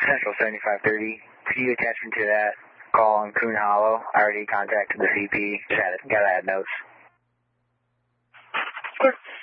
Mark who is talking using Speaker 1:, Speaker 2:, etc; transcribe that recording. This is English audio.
Speaker 1: Central 7530. Could you attach me to that call on Coon Hollow? I already contacted the CP. Just got to add notes.
Speaker 2: Sure.